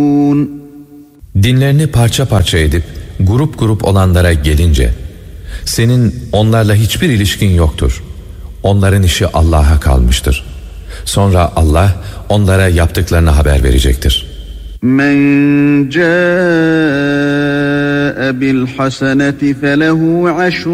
Dinlerini parça parça edip grup grup olanlara gelince, senin onlarla hiçbir ilişkin yoktur. Onların işi Allah'a kalmıştır. Sonra Allah onlara yaptıklarını haber verecektir. Men ca'e bil haseneti felehu 10